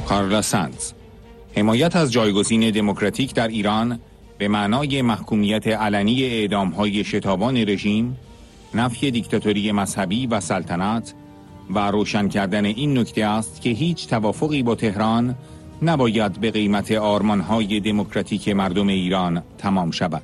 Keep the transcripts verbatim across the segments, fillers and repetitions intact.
کارلا سنز: حمایت از جایگزین دموکراتیک در ایران به معنای محکومیت علنی اعدام‌های شتابان رژیم، نفی دیکتاتوری مذهبی و سلطنت و روشن کردن این نکته است که هیچ توافقی با تهران نباید به قیمت آرمان‌های دموکراتیک مردم ایران تمام شود.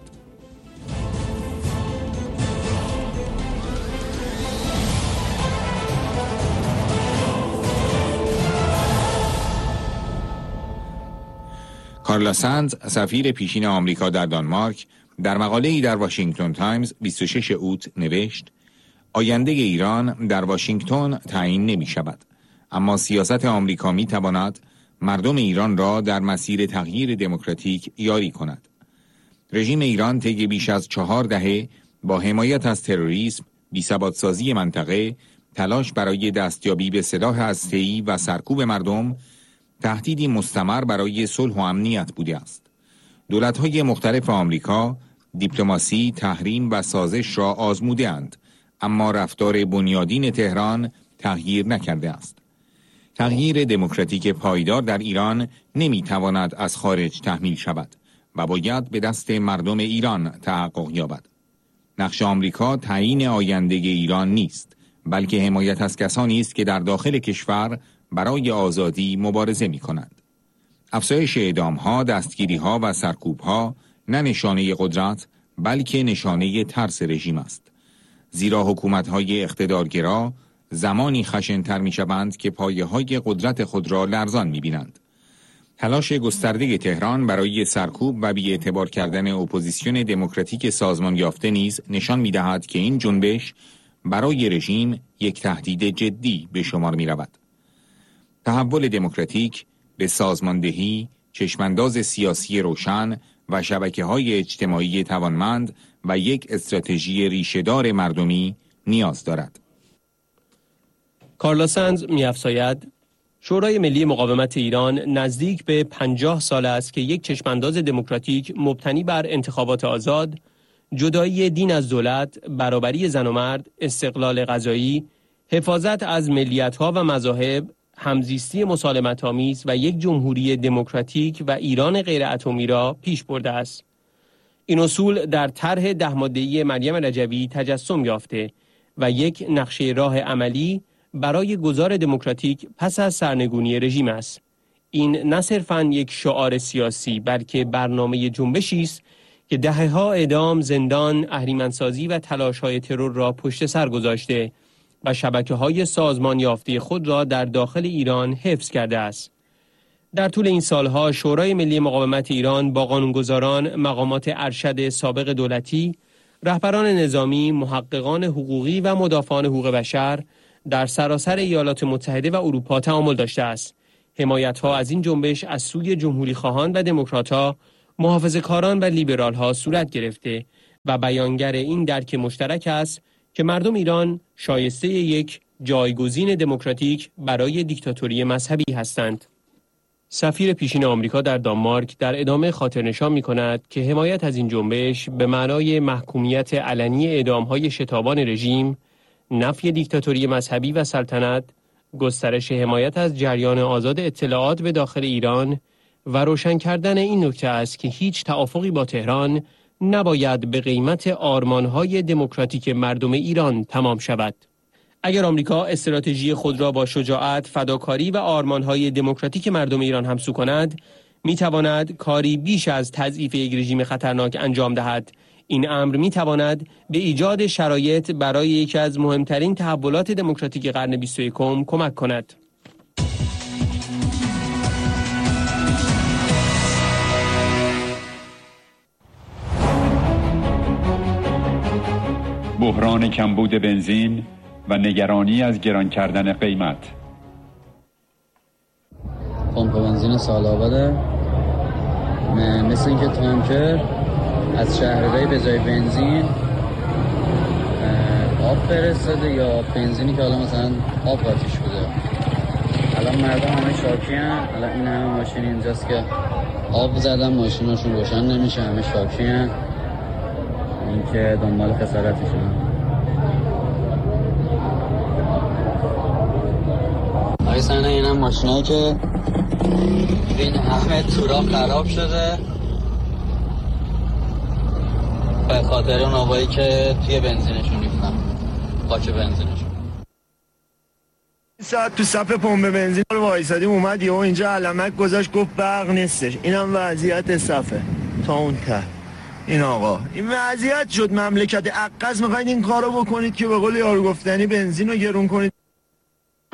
کارلا سنز، سفیر پیشین آمریکا در دانمارک، در مقاله‌ای در واشنگتن تایمز بیست و شش اوت نوشت: آینده ایران در واشنگتن تعیین نمی شود، اما سیاست آمریکا می تواند مردم ایران را در مسیر تغییر دموکراتیک یاری کند. رژیم ایران طی بیش از چهار دهه با حمایت از تروریسم، بی‌ثبات‌سازی منطقه، تلاش برای دستیابی به سلاح هسته‌ای و سرکوب مردم، تهدیدی مستمر برای صلح و امنیت بوده است. دولت‌های مختلف آمریکا دیپلماسی، تحریم و سازش را آزموده‌اند، اما رفتار بنیادین تهران تغییر نکرده است. تغییر دموکراتیک پایدار در ایران نمی‌تواند از خارج تحمیل شود و باید به دست مردم ایران تحقق یابد. نقش آمریکا تعیین آینده ایران نیست، بلکه حمایت از کسانی است که در داخل کشور برای آزادی مبارزه می‌کنند. افزایش اعدام‌ها، دستگیری‌ها و سرکوب‌ها نه نشانه قدرت، بلکه نشانه ترس رژیم است. زیرا حکومت‌های اقتدارگرا زمانی خشن‌تر می‌شوند که پایه‌های قدرت خود را لرزان می‌بینند. تلاش گسترده تهران برای سرکوب و بی‌اعتبار کردن اپوزیسیون دموکراتیک سازمان یافته نیز نشان می‌دهد که این جنبش برای رژیم یک تهدید جدی به شمار می‌رود. تحول دموکراتیک به سازماندهی، چشمانداز سیاسی روشن و شبکه‌های اجتماعی توانمند و یک استراتژی ریشه‌دار مردمی نیاز دارد. کارلا سنز می‌افزاید: شورای ملی مقاومت ایران نزدیک به پنجاه سال است که یک چشمانداز دموکراتیک مبتنی بر انتخابات آزاد، جدایی دین از دولت، برابری زن و مرد، استقلال قضایی، حفاظت از ملیت‌ها و مذاهب، همزیستی مسالمت‌آمیز و یک جمهوری دموکراتیک و ایران غیر اتمی را پیش برده است. این اصول در طرح ده ماده‌ای مریم رجوی تجسم یافته و یک نقشه راه عملی برای گذار دموکراتیک پس از سرنگونی رژیم است. این نه صرفاً یک شعار سیاسی، بلکه برنامه جنبشی است که دهه‌ها اعدام، زندان، اهریمن‌سازی و تلاش‌های ترور را پشت سر گذاشته و شبکه‌های سازمان یافته خود را در داخل ایران حفظ کرده است. در طول این سالها شورای ملی مقاومت ایران با قانونگذاران، مقامات ارشد سابق دولتی، رهبران نظامی، محققان حقوقی و مدافعان حقوق بشر در سراسر ایالات متحده و اروپا تعامل داشته است. حمایت‌ها از این جنبش از سوی جمهوری خواهان و دموکرات‌ها، محافظه‌کاران و لیبرال‌ها صورت گرفته و بیانگر این درک مشترک است که مردم ایران شایسته یک جایگزین دموکراتیک برای دیکتاتوری مذهبی هستند. سفیر پیشین آمریکا در دانمارک در ادامه خاطرنشان می‌کند که حمایت از این جنبش به معنای محکومیت علنی اعدام‌های شتابان رژیم، نفی دیکتاتوری مذهبی و سلطنت، گسترش حمایت از جریان آزاد اطلاعات به داخل ایران و روشن کردن این نکته است که هیچ توافقی با تهران نباید به قیمت آرمان‌های دموکراتیک مردم ایران تمام شود. اگر آمریکا استراتژی خود را با شجاعت، فداکاری و آرمان‌های دموکراتیک مردم ایران همسو کند، می‌تواند کاری بیش از تضعیف یک رژیم خطرناک انجام دهد. این امر می‌تواند به ایجاد شرایط برای یکی از مهمترین تحولات دموکراتیک قرن بیست و یکم کمک کند. بحران کمبود بنزین و نگرانی از گران کردن قیمت. پمپ بنزین سال‌آباده، مثل اینکه تانکر از شهرهای به جای بنزین آب فرستاده یا بنزینی که حالا مثلا آب قاطیش بوده. الان مردم همه شاکی هن. الان این همه ماشین اینجاست که آب زدن، ماشیناشون روشن نمیشه، همه شاکی هن. این که دنبال خسارتشون. آقای سنه این هم ماشینایی که این همه سوراخ خراب شده به خاطر اون آبایی که توی بنزینشون ریختن، خاک بنزینشون. ساعت تو صف پمپ بنزین رو وایسادیم، اومد یهو اینجا علمک گذاشت گفت برق نیستش. اینم وضعیت صفه تا اون ته. این آقا این وضعیت شد مملکت عقز. میخواید این کارو بکنید که به قول یارو گفتنی بنزین رو گرون کنید.